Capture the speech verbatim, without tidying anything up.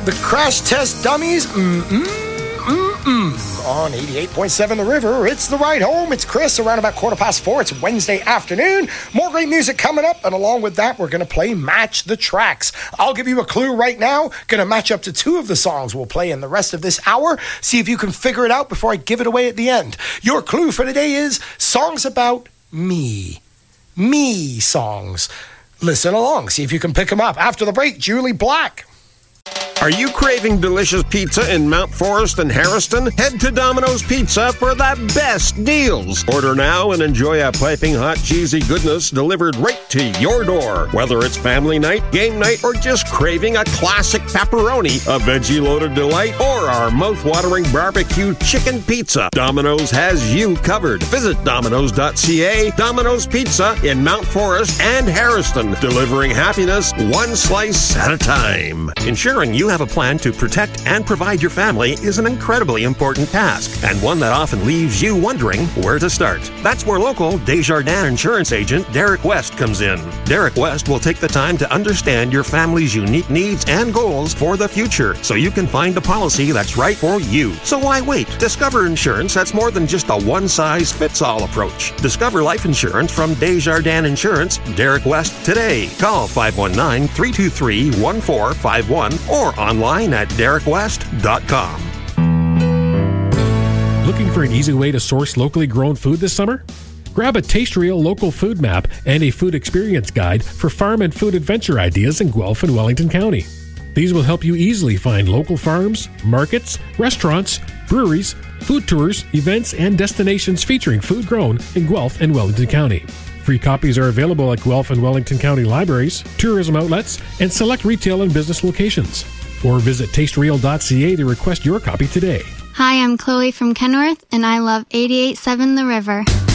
The Crash Test Dummies, mm-mm, mm-mm. On eighty-eight point seven The River, it's The Ride Home. It's Chris, around about quarter past four. It's Wednesday afternoon. More great music coming up, and along with that, we're going to play Match the Tracks. I'll give you a clue right now. Going to match up to two of the songs we'll play in the rest of this hour. See if you can figure it out before I give it away at the end. Your clue for today is songs about me. Me songs. Listen along, see if you can pick them up. After the break, Julie Black. Are you craving delicious pizza in Mount Forest and Harrison? Head to Domino's Pizza for the best deals. Order now and enjoy a piping hot cheesy goodness delivered right to your door. Whether it's family night, game night, or just craving a classic pepperoni, a veggie-loaded delight, or our mouth-watering barbecue chicken pizza, Domino's has you covered. Visit Domino's dot C A. Domino's Pizza in Mount Forest and Harrison, delivering happiness one slice at a time. Ensuring you have a plan to protect and provide your family is an incredibly important task, and one that often leaves you wondering where to start. That's where local Desjardins insurance agent Derek West comes in. Derek West will take the time to understand your family's unique needs and goals for the future, so you can find a policy that's right for you. So why wait? Discover insurance that's more than just a one-size-fits-all approach. Discover life insurance from Desjardins Insurance, Derek West, today. Call five one nine, three two three, one four five one or online at derek west dot com. Looking for an easy way to source locally grown food this summer? Grab a Taste Real local food map and a food experience guide for farm and food adventure ideas in Guelph and Wellington County. These will help you easily find local farms, markets, restaurants, breweries, food tours, events, and destinations featuring food grown in Guelph and Wellington County. Free copies are available at Guelph and Wellington County libraries, tourism outlets, and select retail and business locations. Or visit taste real dot C A to request your copy today. Hi, I'm Chloe from Kenworth, and I love eighty-eight point seven The River.